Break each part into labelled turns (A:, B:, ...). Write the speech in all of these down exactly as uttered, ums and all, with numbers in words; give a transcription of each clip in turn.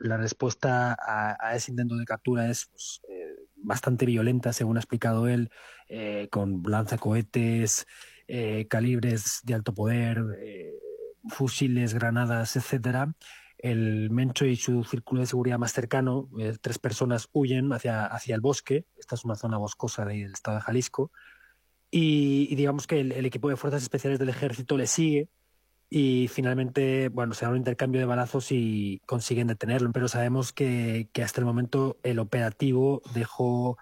A: la respuesta a, a ese intento de captura es pues, eh, bastante violenta, según ha explicado él, eh, con lanzacohetes, eh, calibres de alto poder, eh, fusiles, granadas, etcétera. El Mencho y su círculo de seguridad más cercano, eh, tres personas huyen hacia, hacia el bosque. Esta es una zona boscosa del estado de Jalisco. Y, y digamos que el, el equipo de fuerzas especiales del ejército le sigue y finalmente, bueno, se da un intercambio de balazos y consiguen detenerlo. Pero sabemos que, que hasta el momento el operativo dejó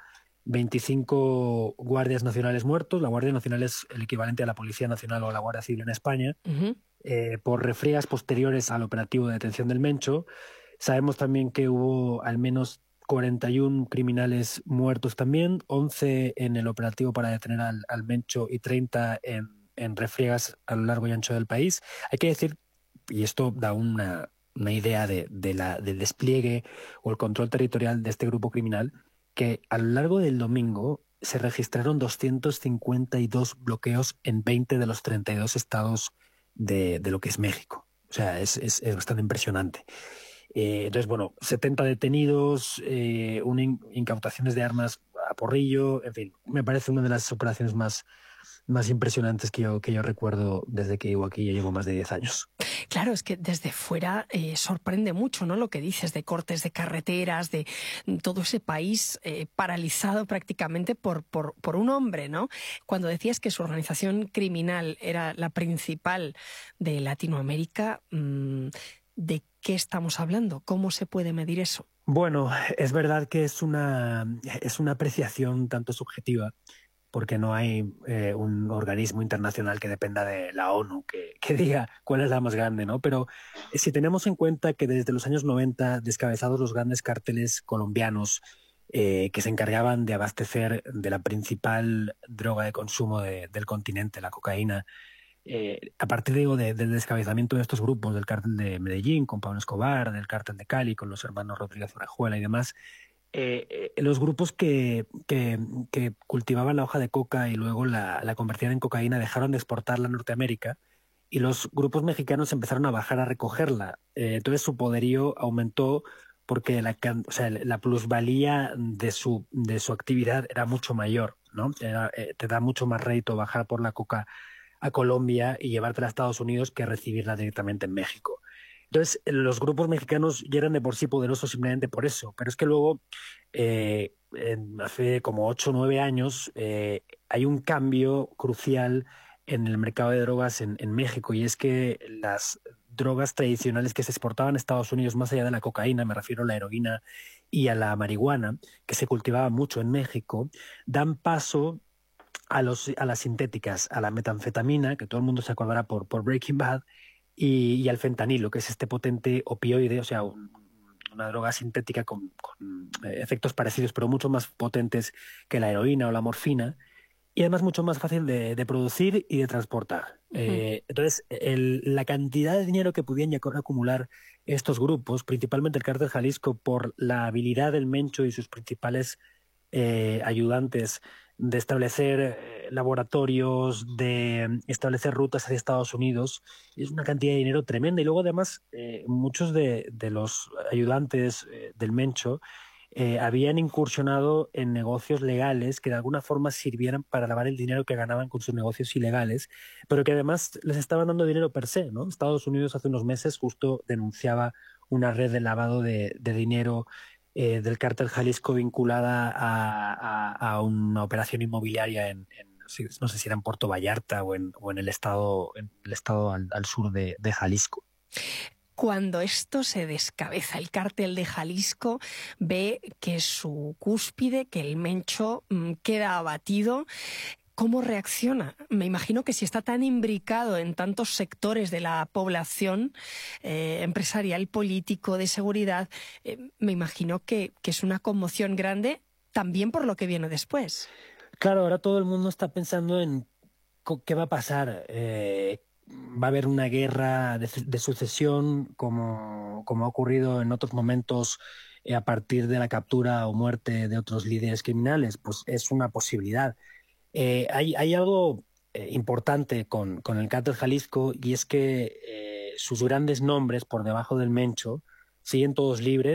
A: veinticinco guardias nacionales muertos. La Guardia Nacional es el equivalente a la Policía Nacional o a la Guardia Civil en España.
B: Uh-huh.
A: Eh, por refriegas posteriores al operativo de detención del Mencho. Sabemos también que hubo al menos cuarenta y uno criminales muertos también, once en el operativo para detener al, al Mencho y treinta en, en refriegas a lo largo y ancho del país. Hay que decir, y esto da una, una idea de, de la, del despliegue o el control territorial de este grupo criminal, que a lo largo del domingo se registraron doscientos cincuenta y dos bloqueos en veinte de los treinta y dos estados de, de lo que es México. O sea, es, es, es bastante impresionante. Eh, entonces, bueno, setenta detenidos, eh, una in, incautaciones de armas a porrillo, en fin, me parece una de las operaciones más, más impresionantes que yo, que yo recuerdo desde que vivo aquí. Yo llevo más de diez años.
B: Claro, es que desde fuera eh, sorprende mucho, ¿no? Lo que dices de cortes de carreteras, de todo ese país eh, paralizado prácticamente por, por, por un hombre, ¿no? Cuando decías que su organización criminal era la principal de Latinoamérica, mmm, ¿de qué estamos hablando? ¿Cómo se puede medir eso?
A: Bueno, es verdad que es una, es una apreciación tanto subjetiva, porque no hay eh, un organismo internacional que dependa de la ONU que, que diga cuál es la más grande, ¿no? Pero si tenemos en cuenta que desde los años noventa, descabezados los grandes cárteles colombianos eh, que se encargaban de abastecer de la principal droga de consumo de, del continente, la cocaína, eh, a partir digo, de, del descabezamiento de estos grupos, del cártel de Medellín con Pablo Escobar, del cártel de Cali con los hermanos Rodríguez Orejuela y demás, Eh, eh, los grupos que, que, que cultivaban la hoja de coca y luego la, la convertían en cocaína dejaron de exportarla a Norteamérica y los grupos mexicanos empezaron a bajar a recogerla. Eh, entonces su poderío aumentó porque la, o sea, la plusvalía de su, de su actividad era mucho mayor, ¿no? Era, eh, te da mucho más rédito bajar por la coca a Colombia y llevártela a Estados Unidos que recibirla directamente en México. Entonces, los grupos mexicanos ya eran de por sí poderosos simplemente por eso, pero es que luego, eh, en, hace como ocho o nueve años, eh, hay un cambio crucial en el mercado de drogas en, en México, y es que las drogas tradicionales que se exportaban a Estados Unidos, más allá de la cocaína, me refiero a la heroína y a la marihuana, que se cultivaba mucho en México, dan paso a, los, a las sintéticas, a la metanfetamina, que todo el mundo se acordará por, por Breaking Bad, y, y al fentanilo, que es este potente opioide, o sea, un, una droga sintética con, con eh, efectos parecidos, pero mucho más potentes que la heroína o la morfina, y además mucho más fácil de, de producir y de transportar. Uh-huh. Eh, entonces, el, la cantidad de dinero que podían acumular estos grupos, principalmente el Cártel Jalisco, por la habilidad del Mencho y sus principales eh, ayudantes de establecer eh, laboratorios, de establecer rutas hacia Estados Unidos, es una cantidad de dinero tremenda. Y luego además eh, muchos de, de los ayudantes eh, del Mencho eh, habían incursionado en negocios legales que de alguna forma sirvieran para lavar el dinero que ganaban con sus negocios ilegales, pero que además les estaban dando dinero per se, ¿no? Estados Unidos hace unos meses justo denunciaba una red de lavado de, de dinero Eh, del cártel Jalisco vinculada a, a, a una operación inmobiliaria en, en, no sé si era en Puerto Vallarta o en, o en el estado, en el estado al, al sur de, de Jalisco.
B: Cuando esto se descabeza, el cártel de Jalisco ve que su cúspide, que el Mencho, mmm, queda abatido. ¿Cómo reacciona? Me imagino que si está tan imbricado en tantos sectores de la población eh, empresarial, político, de seguridad, eh, me imagino que, que es una conmoción grande también por lo que viene después.
A: Claro, ahora todo el mundo está pensando en qué va a pasar. Eh, va a haber una guerra de, de sucesión como, como ha ocurrido en otros momentos eh, a partir de la captura o muerte de otros líderes criminales. Pues es una posibilidad. Eh, hay, hay algo eh, importante con, con el Cártel Jalisco, y es que eh, sus grandes nombres por debajo del Mencho siguen todos libres.